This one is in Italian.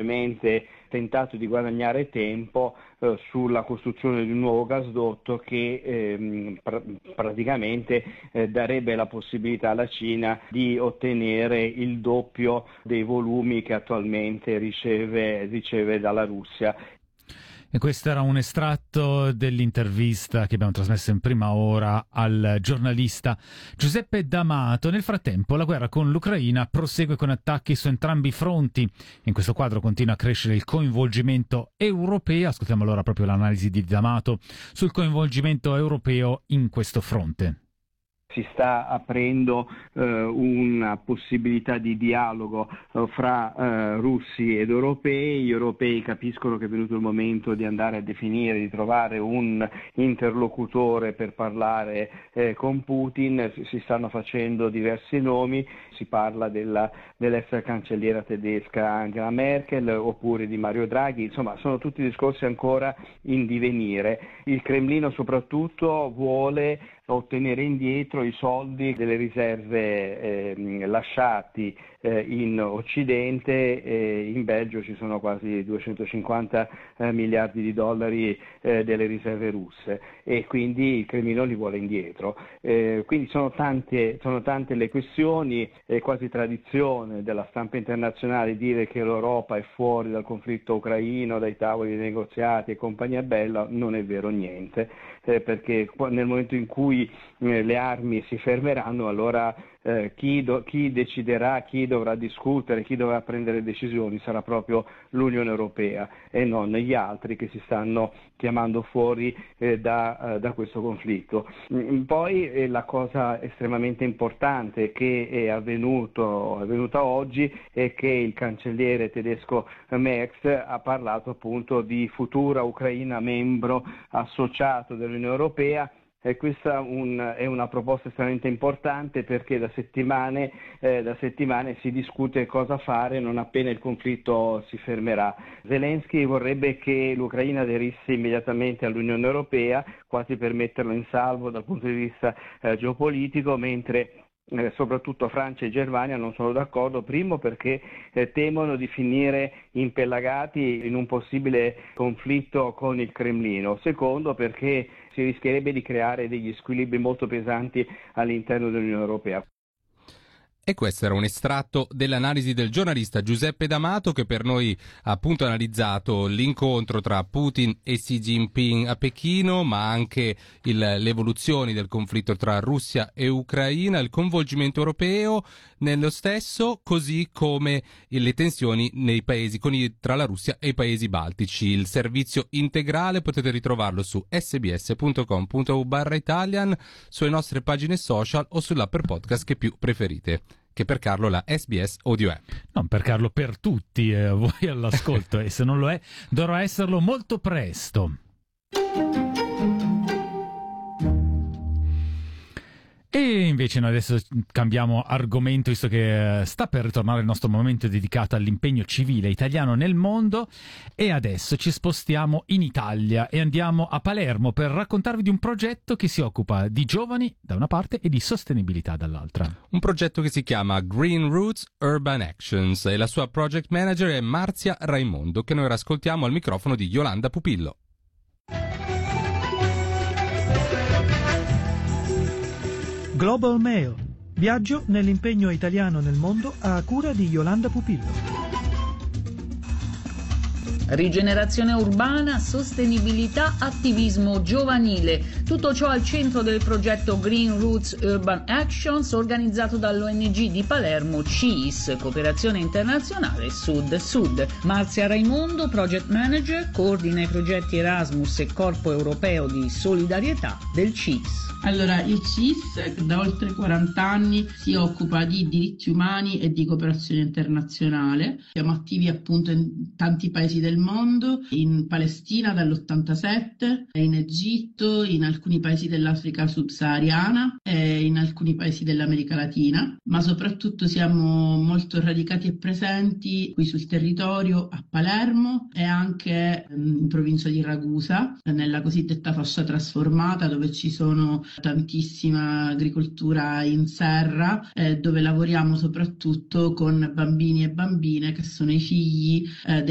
semplicemente tentato di guadagnare tempo sulla costruzione di un nuovo gasdotto che praticamente darebbe la possibilità alla Cina di ottenere il doppio dei volumi che attualmente riceve dalla Russia. E questo era un estratto dell'intervista che abbiamo trasmesso in prima ora al giornalista Giuseppe D'Amato. Nel frattempo la guerra con l'Ucraina prosegue con attacchi su entrambi i fronti. In questo quadro continua a crescere il coinvolgimento europeo. Ascoltiamo allora proprio l'analisi di D'Amato sul coinvolgimento europeo in questo fronte. Si sta aprendo una possibilità di dialogo fra russi ed europei. Gli europei capiscono che è venuto il momento di andare a definire, di trovare un interlocutore per parlare con Putin. Si stanno facendo diversi nomi, si parla dell'ex cancelliera tedesca Angela Merkel oppure di Mario Draghi, insomma sono tutti discorsi ancora in divenire. Il Cremlino soprattutto vuole ottenere indietro i soldi delle riserve lasciati in Occidente. In Belgio ci sono quasi 250 miliardi di dollari delle riserve russe e quindi il Cremlino li vuole indietro. Quindi sono tante le questioni, è quasi tradizione della stampa internazionale dire che l'Europa è fuori dal conflitto ucraino, dai tavoli dei negoziati e compagnia bella. Non è vero niente, perché nel momento in cui le armi si fermeranno, allora chi deciderà, chi dovrà discutere, chi dovrà prendere decisioni sarà proprio l'Unione Europea e non gli altri che si stanno chiamando fuori da questo conflitto. Poi la cosa estremamente importante che è avvenuta oggi è che il cancelliere tedesco Merz ha parlato appunto di futura Ucraina membro associato dell'Unione Europea. E questa è una proposta estremamente importante perché da settimane si discute cosa fare non appena il conflitto si fermerà. Zelensky vorrebbe che l'Ucraina aderisse immediatamente all'Unione Europea, quasi per metterlo in salvo dal punto di vista geopolitico, mentre soprattutto Francia e Germania non sono d'accordo, primo perché temono di finire impellagati in un possibile conflitto con il Cremlino, secondo perché si rischierebbe di creare degli squilibri molto pesanti all'interno dell'Unione Europea. E questo era un estratto dell'analisi del giornalista Giuseppe D'Amato, che per noi ha appunto analizzato l'incontro tra Putin e Xi Jinping a Pechino, ma anche le evoluzioni del conflitto tra Russia e Ucraina, il coinvolgimento europeo nello stesso, così come le tensioni nei paesi tra la Russia e i paesi baltici. Il servizio integrale potete ritrovarlo su sbs.com.u/Italian, sulle nostre pagine social o sull'app per podcast che più preferite, che per Carlo la SBS Audio App. Non per Carlo, per tutti voi all'ascolto, e se non lo è dovrà esserlo molto presto. E invece noi adesso cambiamo argomento, visto che sta per ritornare il nostro momento dedicato all'impegno civile italiano nel mondo, e adesso ci spostiamo in Italia e andiamo a Palermo per raccontarvi di un progetto che si occupa di giovani da una parte e di sostenibilità dall'altra. Un progetto che si chiama Green Roots Urban Actions e la sua project manager è Marzia Raimondo, che noi ascoltiamo al microfono di Yolanda Pupillo. Global Mail. Viaggio nell'impegno italiano nel mondo a cura di Yolanda Pupillo. Rigenerazione urbana, sostenibilità, attivismo giovanile. Tutto ciò al centro del progetto Green Roots Urban Actions organizzato dall'ONG di Palermo CIS, Cooperazione Internazionale Sud-Sud. Marzia Raimondo, Project Manager, coordina i progetti Erasmus e Corpo Europeo di Solidarietà del CIS. Allora, il CIS da oltre 40 anni si occupa di diritti umani e di cooperazione internazionale. Siamo attivi appunto in tanti paesi del mondo, in Palestina dall'87, in Egitto, in alcuni paesi dell'Africa subsahariana e in alcuni paesi dell'America Latina, ma soprattutto siamo molto radicati e presenti qui sul territorio a Palermo e anche in provincia di Ragusa, nella cosiddetta fascia trasformata, dove ci sono tantissima agricoltura in serra, dove lavoriamo soprattutto con bambini e bambine che sono i figli